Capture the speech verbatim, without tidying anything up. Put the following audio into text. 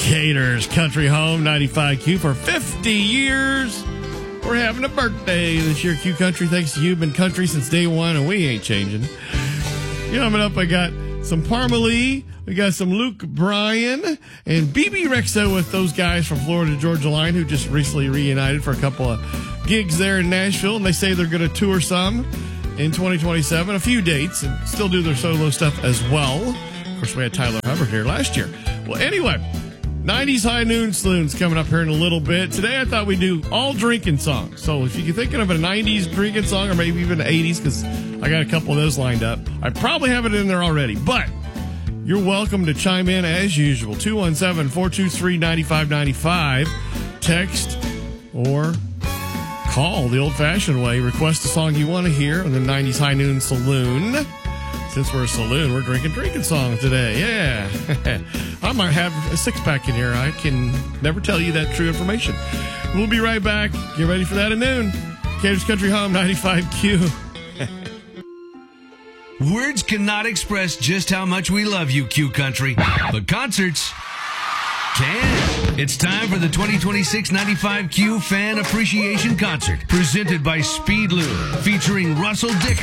Gators Country Home ninety-five Q for fifty years. We're having a birthday this year, Q Country. Thanks to you. Been country since day one, and we ain't changing. Coming up, I got some Parmalee. We got some Luke Bryan and B B Rexa with those guys from Florida Georgia Line who just recently reunited for a couple of gigs there in Nashville. And they say they're going to tour some in twenty twenty-seven, a few dates, and still do their solo stuff as well. Of course, we had Tyler Hubbard here last year. Well, anyway, nineties High Noon Saloon's coming up here in a little bit. Today, I thought we'd do all drinking songs. So if you're thinking of a nineties drinking song or maybe even eighties, because I got a couple of those lined up, I probably have it in there already. But you're welcome to chime in as usual. two one seven, four two three, nine five nine five. Text or call the old-fashioned way. Request a song you want to hear on the nineties High Noon Saloon. Since we're a saloon, we're drinking drinking songs today. Yeah. I might have a six-pack in here. I can never tell you that true information. We'll be right back. Get ready for that at noon. Gators Country Home ninety-five Q. Words cannot express just how much we love you, Q Country, but concerts can. It's time for the twenty twenty-six ninety-five Q Fan Appreciation Concert, presented by Speedlube, featuring Russell Dicker.